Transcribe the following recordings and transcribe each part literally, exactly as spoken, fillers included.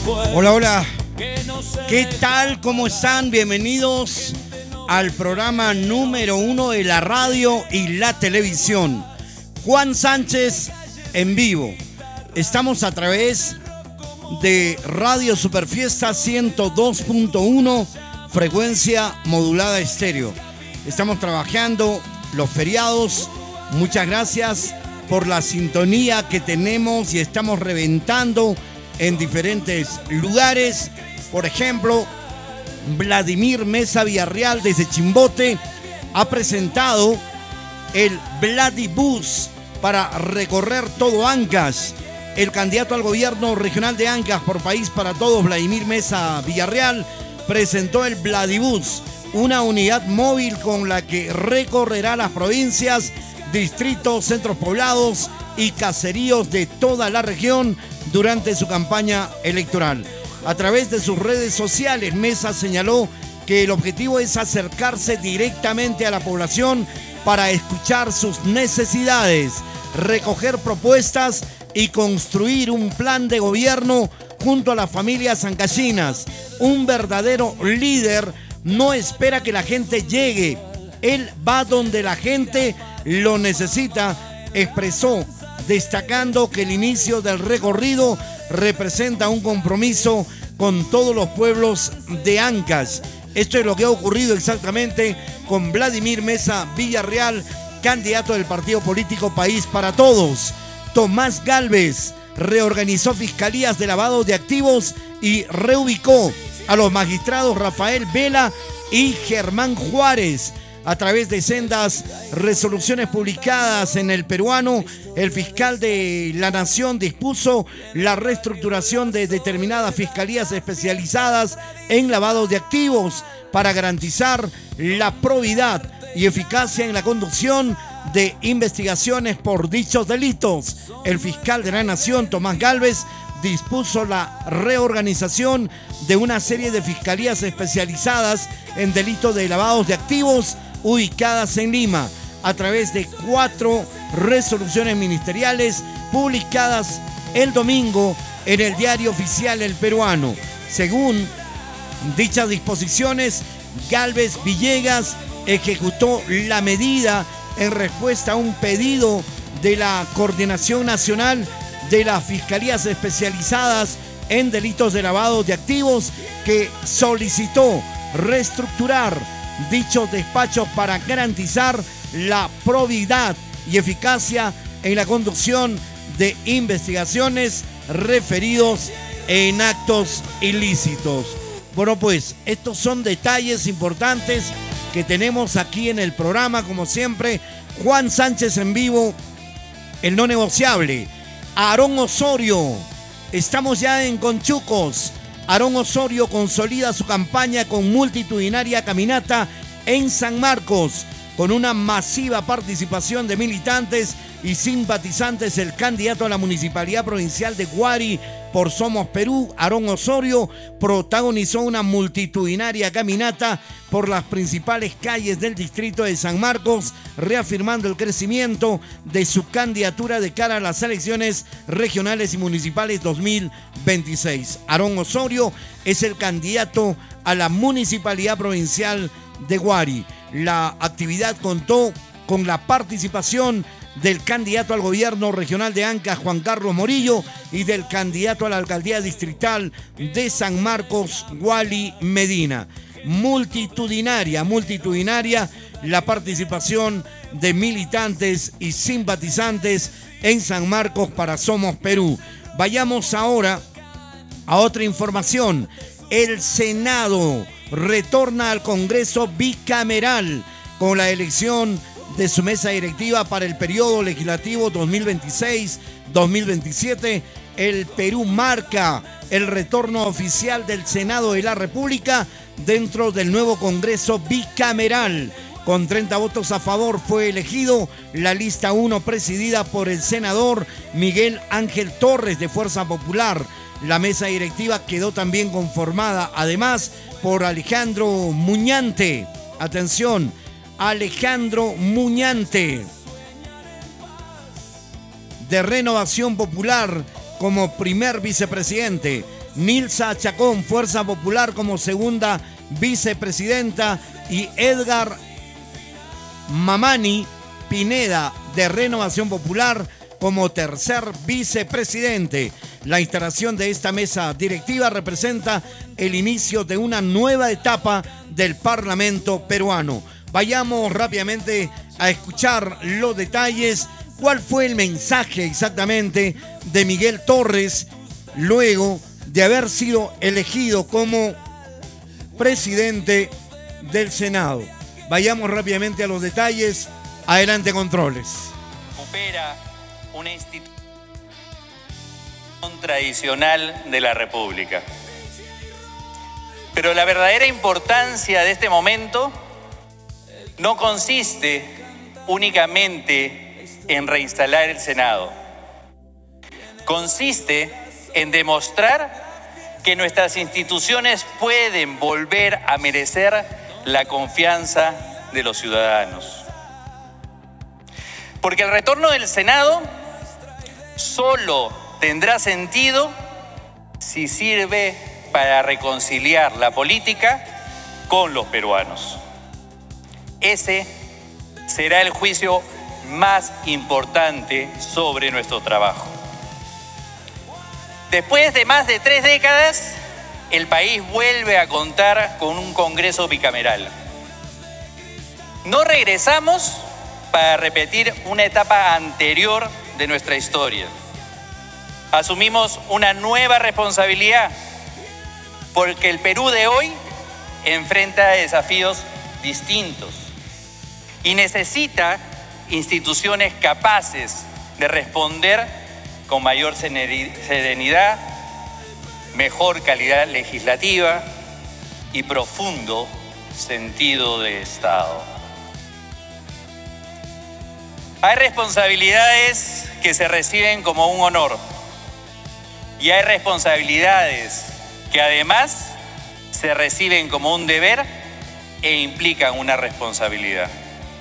Hola, hola. ¿Qué tal? ¿Cómo están? Bienvenidos al programa número uno de la radio y la televisión. Juan Sánchez en vivo. Estamos a través de Radio Superfiesta ciento dos punto uno, frecuencia modulada estéreo. Estamos trabajando los feriados. Muchas gracias por la sintonía que tenemos y estamos reventando en diferentes lugares. Por ejemplo, Vladimir Mesa Villarreal desde Chimbote ha presentado el Vladibus para recorrer todo Ancash. El candidato al gobierno regional de Ancash por País para Todos, Vladimir Mesa Villarreal, presentó el Vladibus, una unidad móvil con la que recorrerá las provincias, distritos, centros poblados y caseríos de toda la región durante su campaña electoral. A través de sus redes sociales, Mesa señaló que el objetivo es acercarse directamente a la población para escuchar sus necesidades, recoger propuestas y construir un plan de gobierno junto a las familias ancallinas. Un verdadero líder no espera que la gente llegue, él va donde la gente lo necesita, expresó, destacando que el inicio del recorrido representa un compromiso con todos los pueblos de Ancash. Esto es lo que ha ocurrido exactamente con Vladimir Mesa Villarreal, candidato del partido político País para Todos. Tomás Gálvez reorganizó fiscalías de lavado de activos y reubicó a los magistrados Rafael Vela y Germán Juárez. A través de sendas resoluciones publicadas en El Peruano, el fiscal de la Nación dispuso la reestructuración de determinadas fiscalías especializadas en lavado de activos para garantizar la probidad y eficacia en la conducción de investigaciones por dichos delitos. El fiscal de la Nación, Tomás Gálvez, dispuso la reorganización de una serie de fiscalías especializadas en delitos de lavados de activos ubicadas en Lima, a través de cuatro resoluciones ministeriales publicadas el domingo en el diario oficial El Peruano. Según dichas disposiciones, Gálvez Villegas ejecutó la medida en respuesta a un pedido de la Coordinación Nacional de las Fiscalías Especializadas en Delitos de Lavado de Activos, que solicitó reestructurar dichos despachos para garantizar la probidad y eficacia en la conducción de investigaciones referidos en actos ilícitos. Bueno, pues estos son detalles importantes que tenemos aquí en el programa, como siempre. Juan Sánchez en vivo, el no negociable. Aarón Osorio, estamos ya en Conchucos. Aarón Osorio consolida su campaña con multitudinaria caminata en San Marcos, con una masiva participación de militantes y simpatizantes. El candidato a la Municipalidad Provincial de Huari por Somos Perú, Aarón Osorio, protagonizó una multitudinaria caminata por las principales calles del distrito de San Marcos, reafirmando el crecimiento de su candidatura de cara a las elecciones regionales y municipales dos mil veintiséis. Aarón Osorio es el candidato a la Municipalidad Provincial de Huari. La actividad contó con la participación del candidato al gobierno regional de Ancash, Juan Carlos Morillo, y del candidato a la alcaldía distrital de San Marcos, Wally Medina. Multitudinaria, multitudinaria la participación de militantes y simpatizantes en San Marcos para Somos Perú. Vayamos ahora a otra información. El Senado retorna al Congreso bicameral con la elección de su mesa directiva para el periodo legislativo dos mil veintiséis dos mil veintisiete. El Perú marca el retorno oficial del Senado de la República dentro del nuevo Congreso bicameral. Con treinta votos a favor fue elegido la lista uno, presidida por el senador Miguel Ángel Torres de Fuerza Popular. La mesa directiva quedó también conformada además por Alejandro Muñante. Atención, Alejandro Muñante, de Renovación Popular, como primer vicepresidente. Nilsa Chacón, Fuerza Popular, como segunda vicepresidenta, y Edgar Mamani Pineda, de Renovación Popular, como tercer vicepresidente. La instalación de esta mesa directiva representa el inicio de una nueva etapa del Parlamento peruano. Vayamos rápidamente a escuchar los detalles. ¿Cuál fue el mensaje exactamente de Miguel Torres luego de haber sido elegido como presidente del Senado? Vayamos rápidamente a los detalles. Adelante, controles. Opera una institución tradicional de la República. Pero la verdadera importancia de este momento no consiste únicamente en reinstalar el Senado. Consiste en demostrar que nuestras instituciones pueden volver a merecer la confianza de los ciudadanos. Porque el retorno del Senado solo tendrá sentido si sirve para reconciliar la política con los peruanos. Ese será el juicio más importante sobre nuestro trabajo. Después de más de tres décadas, el país vuelve a contar con un Congreso bicameral. No regresamos para repetir una etapa anterior de nuestra historia. Asumimos una nueva responsabilidad porque el Perú de hoy enfrenta desafíos distintos y necesita instituciones capaces de responder con mayor serenidad, mejor calidad legislativa y profundo sentido de Estado. Hay responsabilidades que se reciben como un honor y hay responsabilidades que además se reciben como un deber e implican una responsabilidad.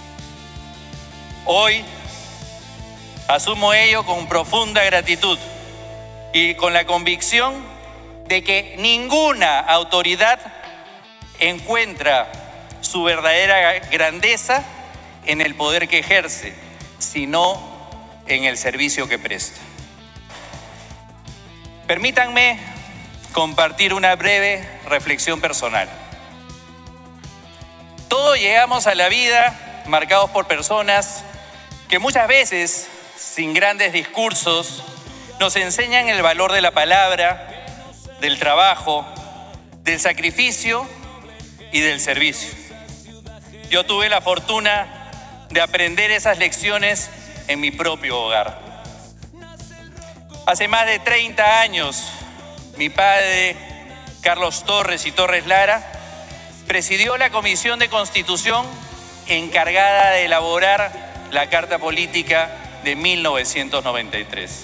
Hoy asumo ello con profunda gratitud y con la convicción de que ninguna autoridad encuentra su verdadera grandeza en el poder que ejerce, sino en el servicio que presta. Permítanme compartir una breve reflexión personal. Todos llegamos a la vida marcados por personas que muchas veces, sin grandes discursos, nos enseñan el valor de la palabra, del trabajo, del sacrificio y del servicio. Yo tuve la fortuna de aprender esas lecciones en mi propio hogar. Hace más de treinta años, mi padre, Carlos Torres y Torres Lara, presidió la Comisión de Constitución encargada de elaborar la Carta Política de mil novecientos noventa y tres.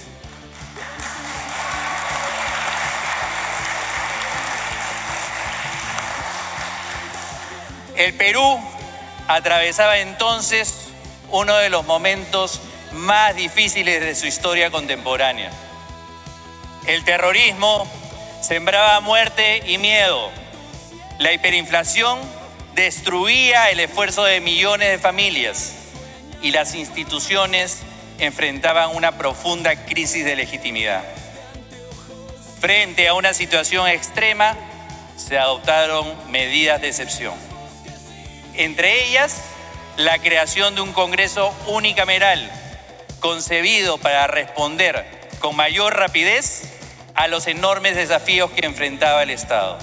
El Perú atravesaba entonces uno de los momentos más difíciles de su historia contemporánea. El terrorismo sembraba muerte y miedo. La hiperinflación destruía el esfuerzo de millones de familias y las instituciones enfrentaban una profunda crisis de legitimidad. Frente a una situación extrema, se adoptaron medidas de excepción. Entre ellas, la creación de un Congreso unicameral, concebido para responder con mayor rapidez a los enormes desafíos que enfrentaba el Estado.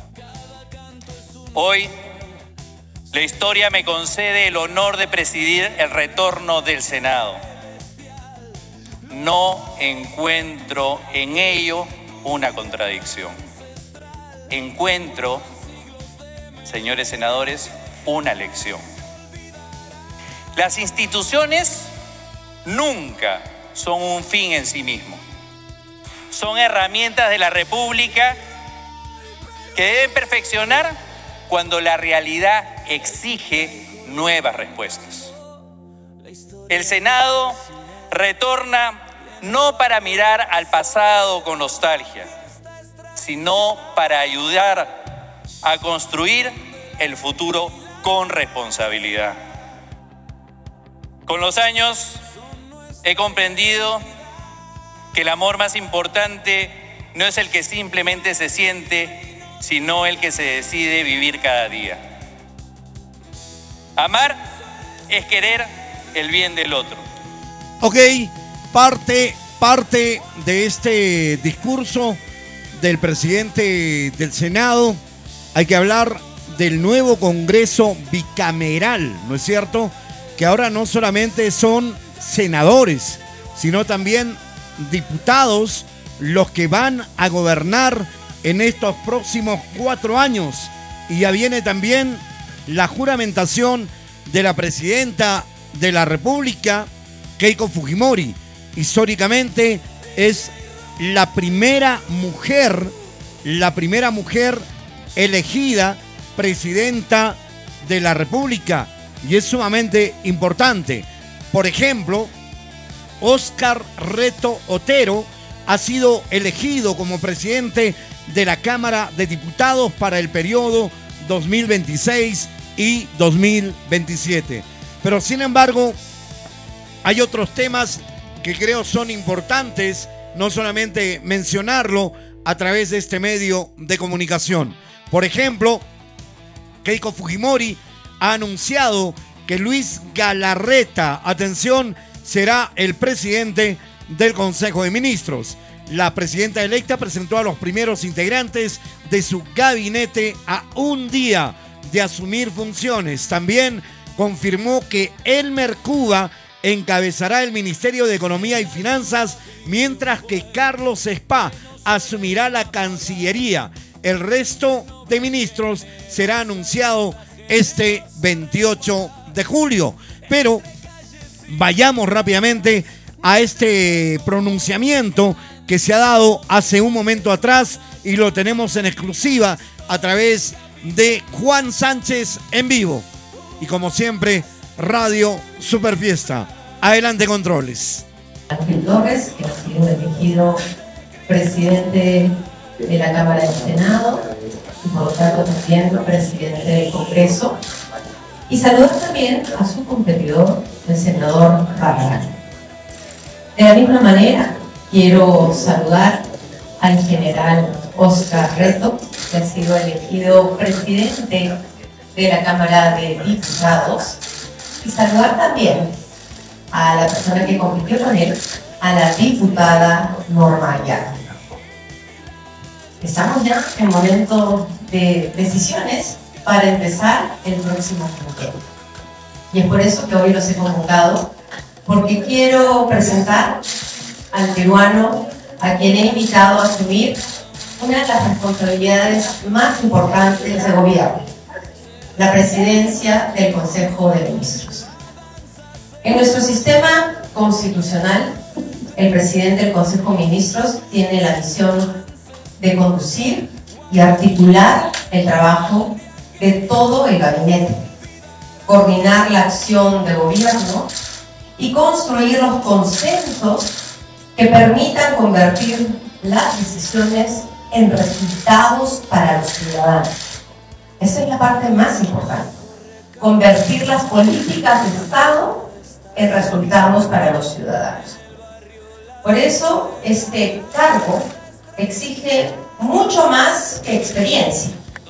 Hoy, la historia me concede el honor de presidir el retorno del Senado. No encuentro en ello una contradicción. Encuentro, señores senadores, una lección. Las instituciones nunca son un fin en sí mismo. Son herramientas de la República que deben perfeccionar cuando la realidad exige nuevas respuestas. El Senado retorna no para mirar al pasado con nostalgia, sino para ayudar a construir el futuro con responsabilidad. Con los años he comprendido que el amor más importante no es el que simplemente se siente, sino el que se decide vivir cada día. Amar es querer el bien del otro. Ok, parte, parte de este discurso del presidente del Senado, hay que hablar del nuevo Congreso bicameral, ¿no es cierto? Que ahora no solamente son senadores, sino también diputados los que van a gobernar en estos próximos cuatro años. Y ya viene también la juramentación de la presidenta de la República, Keiko Fujimori. Históricamente es la primera mujer, la primera mujer elegida presidenta de la República, y es sumamente importante. Por ejemplo, Óscar Reto Otero ha sido elegido como presidente de la Cámara de Diputados para el periodo dos mil veintiséis y dos mil veintisiete. Pero sin embargo, hay otros temas que creo son importantes, no solamente mencionarlo a través de este medio de comunicación. Por ejemplo, Keiko Fujimori ha anunciado que Luis Galarreta, atención, será el presidente del Consejo de Ministros. La presidenta electa presentó a los primeros integrantes de su gabinete a un día de asumir funciones. También confirmó que Elmer Cuba encabezará el Ministerio de Economía y Finanzas, mientras que Carlos Spa asumirá la Cancillería. El resto de ministros será anunciado este veintiocho de julio. Pero vayamos rápidamente a este pronunciamiento que se ha dado hace un momento atrás y lo tenemos en exclusiva a través de Juan Sánchez en vivo. Y como siempre, Radio Superfiesta. Adelante, controles. Ángel Torres, que ha sido elegido presidente de la Cámara del Senado y por lo tanto también presidente del Congreso. Y saludar también a su competidor, el senador Barragán. De la misma manera, quiero saludar al general Óscar Reto, que ha sido elegido presidente de la Cámara de Diputados, y saludar también a la persona que compitió con él, a la diputada Norma Ayala. Estamos ya en momento de decisiones para empezar el próximo quinquenio. Y es por eso que hoy los he convocado, porque quiero presentar al peruano a quien he invitado a asumir una de las responsabilidades más importantes de gobierno, la presidencia del Consejo de Ministros. En nuestro sistema constitucional, el presidente del Consejo de Ministros tiene la misión de conducir y articular el trabajo de todo el gabinete, coordinar la acción de gobierno y construir los consensos que permitan convertir las decisiones en resultados para los ciudadanos. Esa es la parte más importante, convertir las políticas de Estado en resultados para los ciudadanos. Por eso, este cargo exige mucho más que experiencia.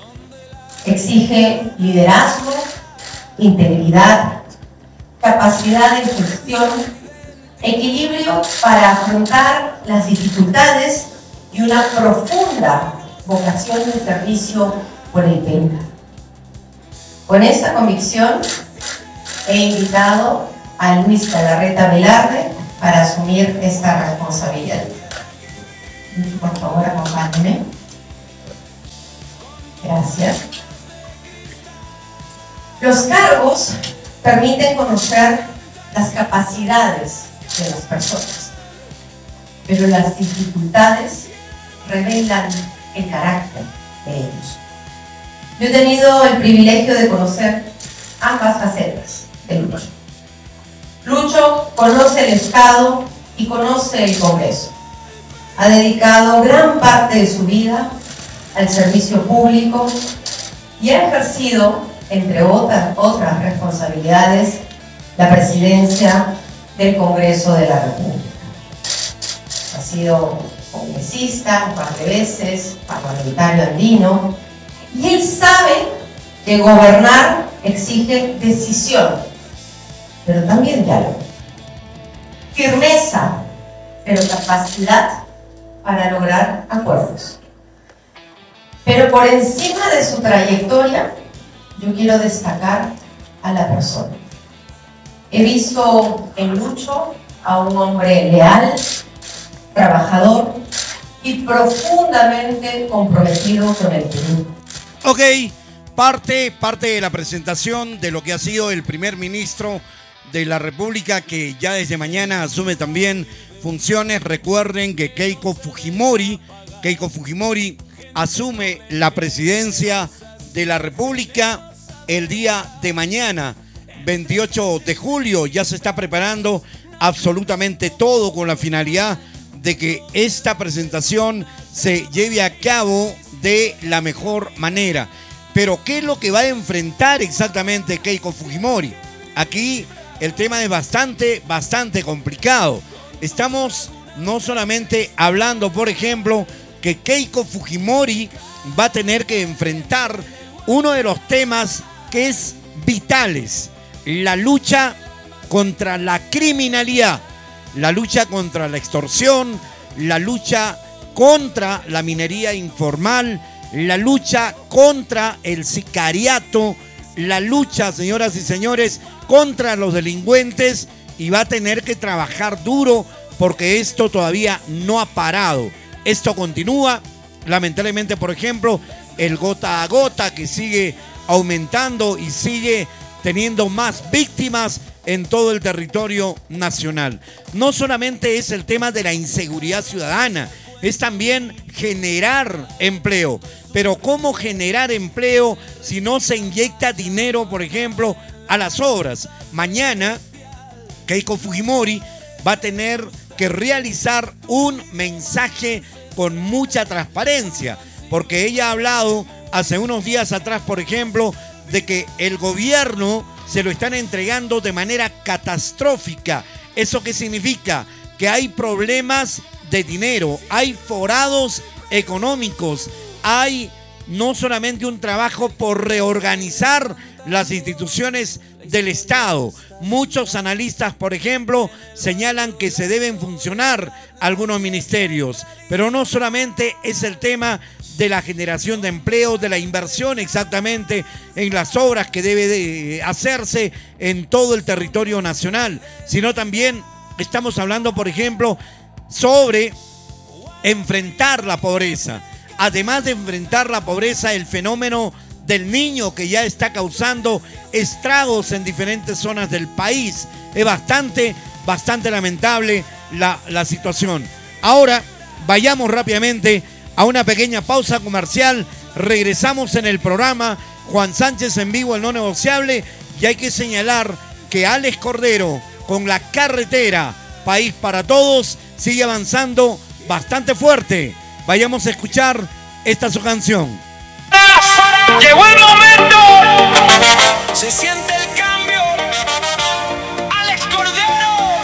Exige liderazgo, integridad, capacidad de gestión, equilibrio para afrontar las dificultades y una profunda vocación de servicio por el Perú. Con esta convicción, he invitado a Luis Galarreta Velarde para asumir esta responsabilidad. Por favor, acompáñenme. Gracias. Los cargos permiten conocer las capacidades de las personas, pero las dificultades revelan el carácter de ellos. Yo he tenido el privilegio de conocer ambas facetas de Lucho. Lucho conoce el Estado y conoce el Congreso. Ha dedicado gran parte de su vida al servicio público y ha ejercido, entre otras, otras responsabilidades, la presidencia del Congreso de la República. Ha sido congresista un par de veces, parlamentario andino, y él sabe que gobernar exige decisión, pero también diálogo, firmeza, pero capacidad para lograr acuerdos. Pero por encima de su trayectoria, yo quiero destacar a la persona. He visto en Lucho a un hombre leal, trabajador y profundamente comprometido con el Perú. Ok, parte, parte de la presentación de lo que ha sido el primer ministro de la República, que ya desde mañana asume también funciones. Recuerden que Keiko Fujimori, Keiko Fujimori asume la presidencia de la República el día de mañana, veintiocho de julio. Ya se está preparando absolutamente todo con la finalidad de que esta presentación se lleve a cabo de la mejor manera. Pero ¿qué es lo que va a enfrentar exactamente Keiko Fujimori? Aquí el tema es bastante, bastante complicado. Estamos no solamente hablando, por ejemplo, que Keiko Fujimori va a tener que enfrentar uno de los temas que es vitales: la lucha contra la criminalidad, la lucha contra la extorsión, la lucha contra la minería informal, la lucha contra el sicariato, la lucha, señoras y señores, contra los delincuentes, y va a tener que trabajar duro porque esto todavía no ha parado. Esto continúa, lamentablemente, por ejemplo, el gota a gota que sigue aumentando y sigue teniendo más víctimas en todo el territorio nacional. No solamente es el tema de la inseguridad ciudadana, es también generar empleo. Pero ¿cómo generar empleo si no se inyecta dinero, por ejemplo, a las obras? Mañana Keiko Fujimori va a tener que realizar un mensaje con mucha transparencia, porque ella ha hablado hace unos días atrás, por ejemplo, de que el gobierno se lo están entregando de manera catastrófica. ¿Eso qué significa? Que hay problemas de dinero, hay forados económicos, hay no solamente un trabajo por reorganizar las instituciones del Estado. Muchos analistas, por ejemplo, señalan que se deben funcionar algunos ministerios, pero no solamente es el tema de la generación de empleo, de la inversión exactamente en las obras que debe de hacerse en todo el territorio nacional, sino también estamos hablando, por ejemplo, sobre enfrentar la pobreza. Además de enfrentar la pobreza, el fenómeno del niño, que ya está causando estragos en diferentes zonas del país. Es bastante, bastante lamentable la, la situación. Ahora, vayamos rápidamente a una pequeña pausa comercial. Regresamos en el programa Juan Sánchez en vivo, el no negociable. Y hay que señalar que Alex Cordero, con La Carretera, País para Todos, sigue avanzando bastante fuerte. Vayamos a escuchar esta su canción. ¡Llegó el momento! Se siente